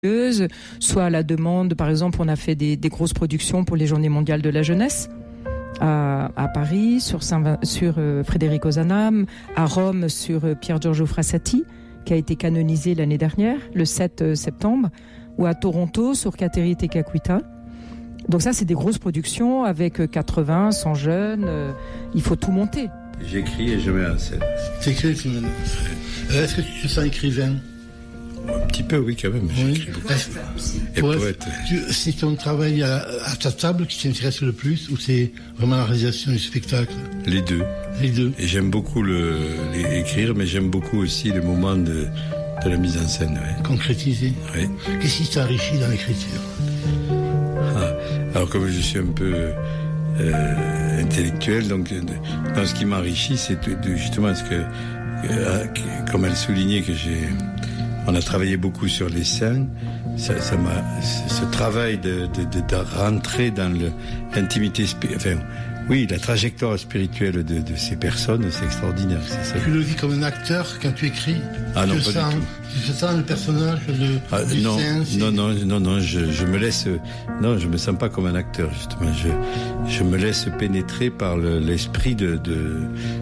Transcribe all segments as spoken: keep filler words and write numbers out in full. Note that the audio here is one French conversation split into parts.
soit à la demande. Par exemple, on a fait des, des grosses productions pour les Journées mondiales de la jeunesse à, à Paris, sur, Saint, sur euh, Frédéric Ozanam, à Rome sur euh, Pier Giorgio Frassati, qui a été canonisé l'année dernière, le sept septembre, ou à Toronto sur Kateri Tekakwitha. Donc ça, c'est des grosses productions avec quatre-vingts, cent jeunes. Euh, il faut tout monter. J'écris et je mets en scène. T'écris, Simone. Euh, est-ce que tu te sens écrivain ? Un petit peu, oui, quand même. Oui. J'écris beaucoup. Et Ouais, poète. tu, c'est ton travail à, à ta table qui t'intéresse le plus ou c'est vraiment la réalisation du spectacle ? Les deux. Les deux. Et j'aime beaucoup le, les, écrire, mais j'aime beaucoup aussi le moment de, de la mise en scène. Ouais. Concrétiser. Oui. Qu'est-ce qui t'enrichit dans l'écriture ? Ah, alors comme je suis un peu euh, intellectuel, donc dans ce qui m'enrichit, c'est de, de, justement ce que, euh, comme elle soulignait que j'ai, on a travaillé beaucoup sur les scènes. Ça, ça m'a, ce travail de, de, de, de rentrer dans le, l'intimité, enfin, oui, la trajectoire spirituelle de, de ces personnes, c'est extraordinaire. C'est ça. Tu le vis comme un acteur quand tu écris ? Ah non, tu pas sens, du tout. Tu sens le personnage de, ah, du non, scène, non, non, non, non, je, je me laisse, non, je me sens pas comme un acteur justement. Je, je me laisse pénétrer par le, l'esprit de, de,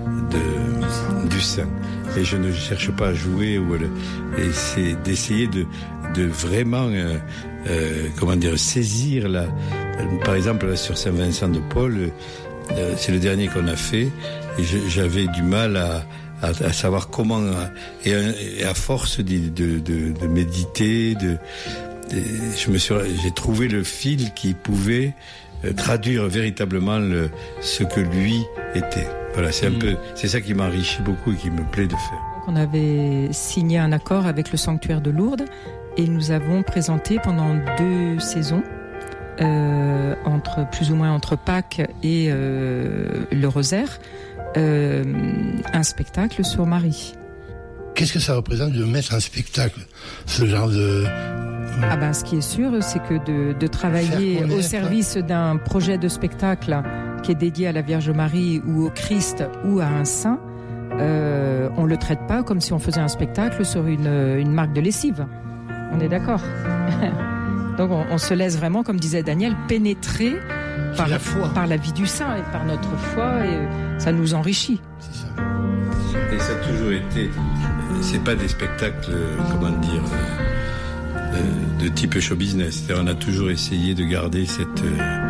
de du saint. Et je ne cherche pas à jouer ou le, et c'est d'essayer de, de vraiment, euh, euh, comment dire, saisir la, par exemple là, sur Saint-Vincent de Paul. Euh, c'est le dernier qu'on a fait et je, j'avais du mal à, à, à savoir comment et, et à force de, de, de, de méditer, de, de, je me suis, j'ai trouvé le fil qui pouvait euh, traduire véritablement le, ce que lui était. Voilà, c'est un mmh. peu, c'est ça qui m'enrichit beaucoup et qui me plaît de faire. On avait signé un accord avec le sanctuaire de Lourdes et nous avons présenté pendant deux saisons. Euh, entre plus ou moins entre Pâques et euh, le Rosaire, euh, un spectacle sur Marie. Qu'est-ce que ça représente de mettre un spectacle, ce genre de... Ah ben, ce qui est sûr, c'est que de, de travailler au service d'un projet de spectacle qui est dédié à la Vierge Marie ou au Christ ou à un saint, euh, on le traite pas comme si on faisait un spectacle sur une, une marque de lessive. On est d'accord ? Donc on, on se laisse vraiment, comme disait Daniel, pénétrer par la, foi. par la vie du saint et par notre foi, et ça nous enrichit. C'est ça. Et ça a toujours été, c'est pas des spectacles, comment dire, de, de type show business. C'est-à-dire on a toujours essayé de garder cette,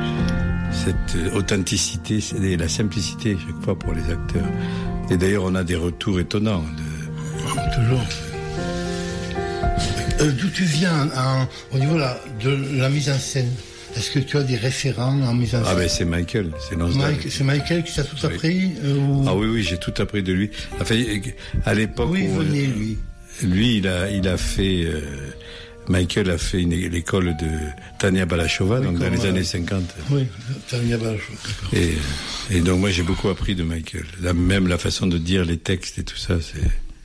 cette authenticité et la simplicité chaque fois pour les acteurs. Et d'ailleurs on a des retours étonnants. De... Toujours. Euh, d'où tu viens en, au niveau de la, de la mise en scène ? Est-ce que tu as des référents en mise en scène ? Ah ben c'est Michael, c'est Mike, c'est Michael qui t'a tout appris oui. euh, ou... Ah oui, oui, j'ai tout appris de lui. Enfin, à l'époque oui, où... venez, lui. Lui, il a, il a fait... Euh, Michael a fait une, l'école de Tania Balachova, oui, donc dans les euh, années cinquante. Oui, Tania Balachova, d'accord. Et, et donc moi j'ai beaucoup appris de Michael. La, même la façon de dire les textes et tout ça, c'est...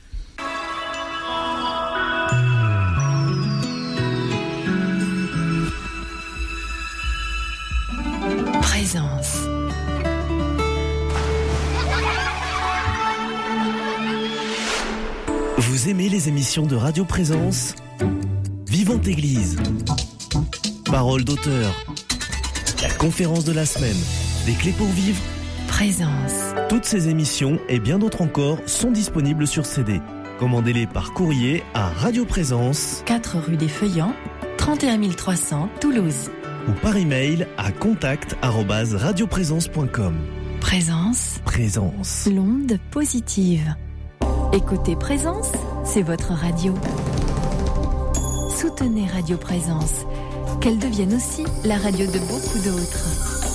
Présence. Vous aimez les émissions de Radio Présence ? Vivante Église. Parole d'auteur. La conférence de la semaine. Des clés pour vivre. Présence. Toutes ces émissions et bien d'autres encore sont disponibles sur C D. Commandez-les par courrier à Radio Présence, quatre rue des Feuillants, trente et un mille trois cents, Toulouse. Ou par email à contact arobase radioprésence point com. Présence. Présence. L'onde positive. Écoutez Présence, c'est votre radio. Soutenez Radio Présence, qu'elle devienne aussi la radio de beaucoup d'autres.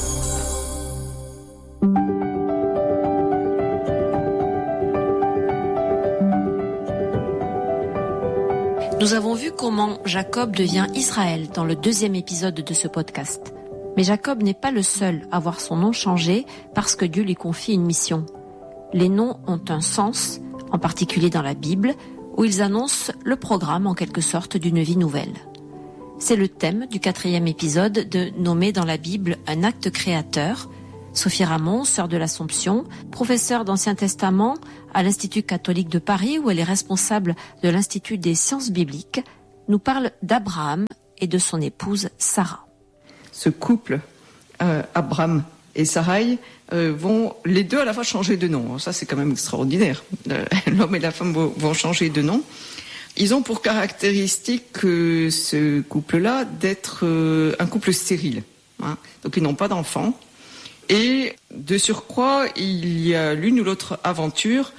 Nous avons vu comment Jacob devient Israël dans le deuxième épisode de ce podcast. Mais Jacob n'est pas le seul à voir son nom changer parce que Dieu lui confie une mission. Les noms ont un sens, en particulier dans la Bible, où ils annoncent le programme en quelque sorte d'une vie nouvelle. C'est le thème du quatrième épisode de Nommer dans la Bible un acte créateur. Sophie Ramon, sœur de l'Assomption, professeure d'Ancien Testament à l'Institut catholique de Paris où elle est responsable de l'Institut des sciences bibliques, nous parle d'Abraham et de son épouse Sarah. Ce couple, euh, Abraham et Sarai, euh, vont les deux à la fois changer de nom. Ça, c'est quand même extraordinaire. Euh, l'homme et la femme vont, vont changer de nom. Ils ont pour caractéristique, euh, ce couple-là, d'être euh, un couple stérile. Hein. Donc, ils n'ont pas d'enfants. Et de surcroît, il y a l'une ou l'autre aventure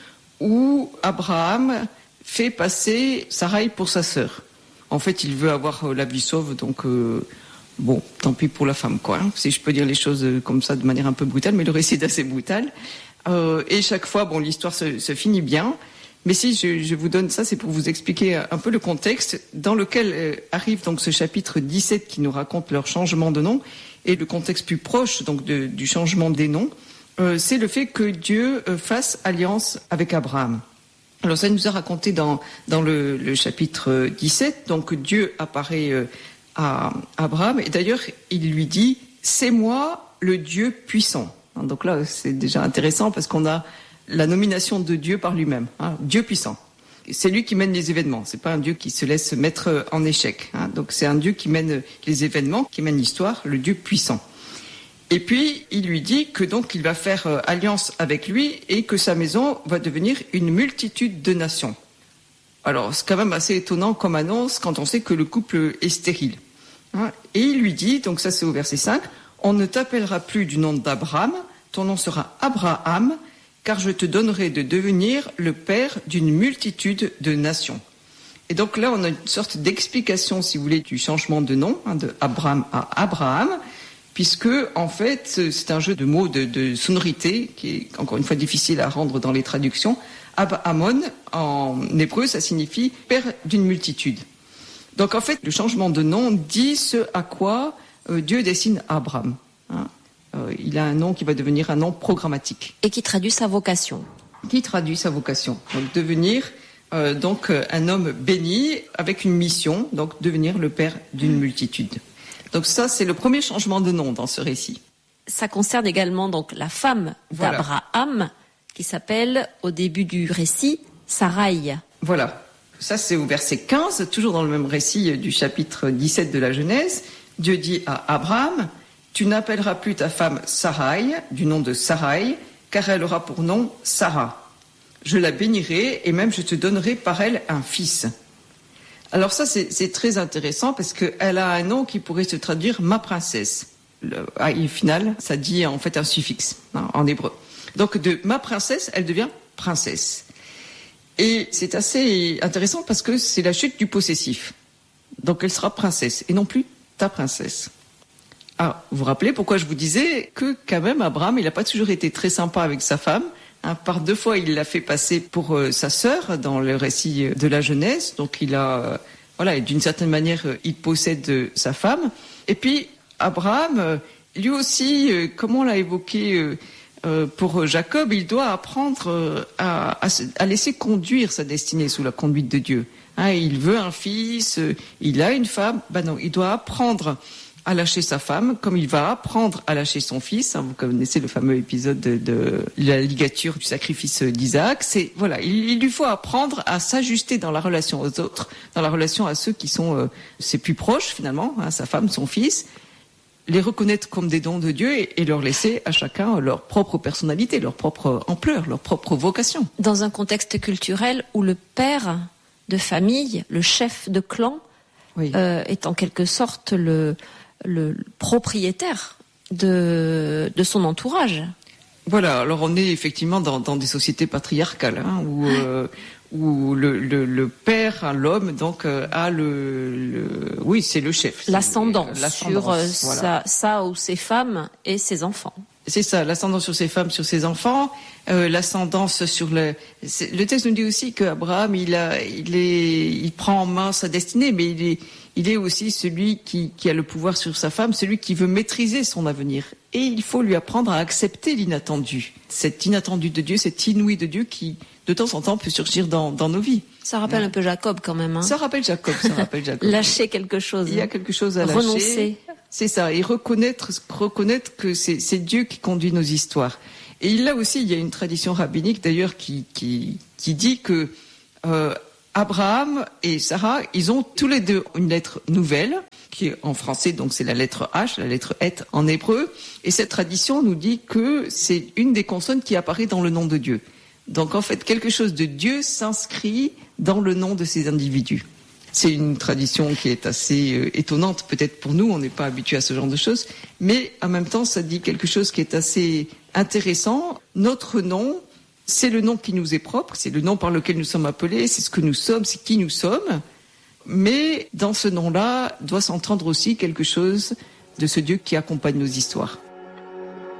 où Abraham fait passer Sarai pour sa sœur. En fait, il veut avoir euh, la vie sauve, donc euh, bon, tant pis pour la femme, quoi. Hein, si je peux dire les choses comme ça de manière un peu brutale, mais le récit est assez brutal. Euh, et chaque fois, bon, l'histoire se, se finit bien. Mais si je, je vous donne ça, c'est pour vous expliquer un peu le contexte dans lequel euh, arrive donc ce chapitre dix-sept qui nous raconte leur changement de nom. Et le contexte plus proche donc de, du changement des noms, euh, c'est le fait que Dieu euh, fasse alliance avec Abraham. Alors ça nous a raconté dans, dans le, le chapitre dix-sept, donc Dieu apparaît euh, à Abraham, et d'ailleurs il lui dit « C'est moi le Dieu puissant ». Donc là c'est déjà intéressant parce qu'on a la nomination de Dieu par lui-même, hein, Dieu puissant. C'est lui qui mène les événements, c'est pas un Dieu qui se laisse mettre en échec. Hein. Donc c'est un Dieu qui mène les événements, qui mène l'histoire, le Dieu puissant. Et puis il lui dit que donc il va faire euh, alliance avec lui et que sa maison va devenir une multitude de nations. Alors c'est quand même assez étonnant comme annonce quand on sait que le couple est stérile. Hein. Et il lui dit, donc ça c'est au verset cinq, « On ne t'appellera plus du nom d'Abraham, ton nom sera Abraham, car je te donnerai de devenir le père d'une multitude de nations. » Et donc là, on a une sorte d'explication, si vous voulez, du changement de nom, hein, de Abraham à Abraham, puisque, en fait, c'est un jeu de mots, de, de sonorité, qui est, encore une fois, difficile à rendre dans les traductions. Abahamon, en hébreu, ça signifie « père d'une multitude ». Donc, en fait, le changement de nom dit ce à quoi euh, Dieu destine Abraham, hein. Euh, il a un nom qui va devenir un nom programmatique. Et qui traduit sa vocation. Qui traduit sa vocation. Donc devenir euh, donc euh, un homme béni avec une mission, donc devenir le père d'une multitude. Donc ça, c'est le premier changement de nom dans ce récit. Ça concerne également donc la femme voilà. d'Abraham, qui s'appelle au début du récit Sarai. Voilà. Ça, c'est au verset quinze, toujours dans le même récit du chapitre dix-sept de la Genèse. Dieu dit à Abraham: tu n'appelleras plus ta femme Sarai, du nom de Sarai, car elle aura pour nom Sarah. Je la bénirai et même je te donnerai par elle un fils. Alors ça, c'est, c'est très intéressant parce qu'elle a un nom qui pourrait se traduire ma princesse. Le, ah, au final, ça dit en fait un suffixe, hein, en hébreu. Donc de ma princesse, elle devient princesse. Et c'est assez intéressant parce que c'est la chute du possessif. Donc elle sera princesse et non plus ta princesse. Ah, vous vous rappelez pourquoi je vous disais que quand même Abraham, il n'a pas toujours été très sympa avec sa femme. Hein, par deux fois, il l'a fait passer pour euh, sa sœur dans le récit de la Genèse. Donc il a, euh, voilà, d'une certaine manière, euh, il possède euh, sa femme. Et puis Abraham, euh, lui aussi, euh, comme on l'a évoqué euh, euh, pour Jacob, il doit apprendre euh, à, à, à laisser conduire sa destinée sous la conduite de Dieu. Hein, il veut un fils, euh, il a une femme. Ben non, il doit apprendre à lâcher sa femme, comme il va apprendre à lâcher son fils. Vous connaissez le fameux épisode de, de la ligature du sacrifice d'Isaac. C'est voilà, il, il lui faut apprendre à s'ajuster dans la relation aux autres, dans la relation à ceux qui sont euh, ses plus proches finalement, hein, sa femme, son fils, les reconnaître comme des dons de Dieu et, et leur laisser à chacun leur propre personnalité, leur propre ampleur, leur propre vocation. Dans un contexte culturel où le père de famille, le chef de clan, oui. euh, est en quelque sorte le le propriétaire de, de son entourage. Voilà, alors on est effectivement dans, dans des sociétés patriarcales, hein, où, euh, où le, le, le père, hein, l'homme, donc euh, a le, le... Oui, c'est le chef. L'ascendant c'est, sur euh, voilà. sa, sa ou ses femmes et ses enfants. C'est ça, l'ascendance sur ses femmes, sur ses enfants, euh, l'ascendance sur le... C'est, le texte nous dit aussi qu'Abraham, il, a, il, est, il prend en main sa destinée, mais il est, il est aussi celui qui, qui a le pouvoir sur sa femme, celui qui veut maîtriser son avenir. Et il faut lui apprendre à accepter l'inattendu. Cet inattendu de Dieu, cet inouï de Dieu qui, de temps en temps, peut surgir dans, dans nos vies. Ça rappelle ouais. un peu Jacob quand même. Hein. Ça rappelle Jacob, ça rappelle Jacob. Lâcher quelque chose. Il y a quelque chose à lâcher. Renoncer. C'est ça, et reconnaître, reconnaître que c'est, c'est Dieu qui conduit nos histoires. Et là aussi, il y a une tradition rabbinique d'ailleurs qui, qui, qui dit que euh, Abraham et Sarah, ils ont tous les deux une lettre nouvelle, qui est en français, donc c'est la lettre H, la lettre Et en hébreu. Et cette tradition nous dit que c'est une des consonnes qui apparaît dans le nom de Dieu. Donc en fait, quelque chose de Dieu s'inscrit dans le nom de ces individus. C'est une tradition qui est assez euh, étonnante, peut-être pour nous, on n'est pas habitué à ce genre de choses, mais en même temps, ça dit quelque chose qui est assez intéressant. Notre nom, c'est le nom qui nous est propre, c'est le nom par lequel nous sommes appelés, c'est ce que nous sommes, c'est qui nous sommes, mais dans ce nom-là doit s'entendre aussi quelque chose de ce Dieu qui accompagne nos histoires.